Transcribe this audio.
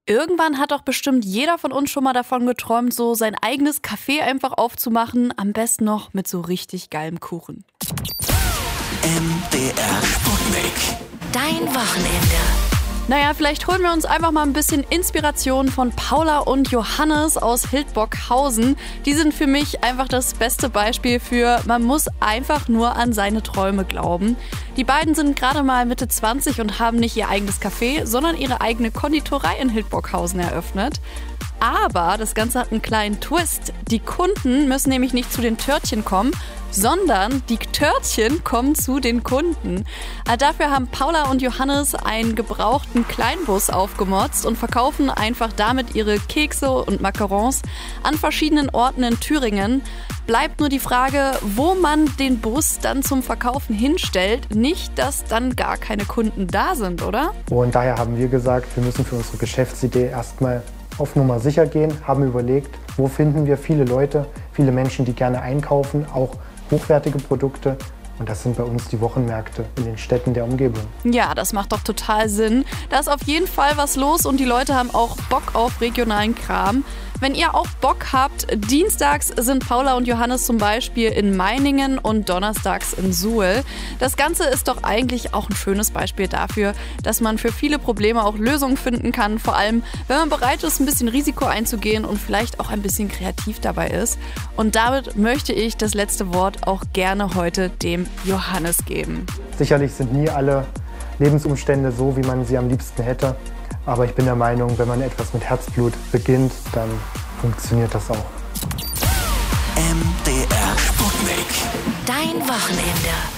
Irgendwann hat doch bestimmt jeder von uns schon mal davon geträumt, so sein eigenes Café einfach aufzumachen. Am besten noch mit so richtig geilem Kuchen. MDR Sputnik. Dein Wochenende. Naja, vielleicht holen wir uns einfach mal ein bisschen Inspiration von Paula und Johannes aus Hildburghausen. Die sind für mich einfach das beste Beispiel für, man muss einfach nur an seine Träume glauben. Die beiden sind gerade mal Mitte 20 und haben nicht ihr eigenes Café, sondern ihre eigene Konditorei in Hildburghausen eröffnet. Aber das Ganze hat einen kleinen Twist. Die Kunden müssen nämlich nicht zu den Törtchen kommen, sondern die Törtchen kommen zu den Kunden. Dafür haben Paula und Johannes einen gebrauchten Kleinbus aufgemotzt und verkaufen einfach damit ihre Kekse und Macarons an verschiedenen Orten in Thüringen. Bleibt nur die Frage, wo man den Bus dann zum Verkaufen hinstellt. Nicht, dass dann gar keine Kunden da sind, oder? Und daher haben wir gesagt, wir müssen für unsere Geschäftsidee erstmal auf Nummer sicher gehen, haben überlegt, wo finden wir viele Leute, viele Menschen, die gerne einkaufen, auch hochwertige Produkte. Und das sind bei uns die Wochenmärkte in den Städten der Umgebung. Ja, das macht doch total Sinn. Da ist auf jeden Fall was los und die Leute haben auch Bock auf regionalen Kram. Wenn ihr auch Bock habt, dienstags sind Paula und Johannes zum Beispiel in Meiningen und donnerstags in Suhl. Das Ganze ist doch eigentlich auch ein schönes Beispiel dafür, dass man für viele Probleme auch Lösungen finden kann. Vor allem, wenn man bereit ist, ein bisschen Risiko einzugehen und vielleicht auch ein bisschen kreativ dabei ist. Und damit möchte ich das letzte Wort auch gerne heute dem Johannes geben. Sicherlich sind nie alle Lebensumstände so, wie man sie am liebsten hätte. Aber ich bin der Meinung, wenn man etwas mit Herzblut beginnt, dann funktioniert das auch. MDR Sputnik. Dein Wochenende.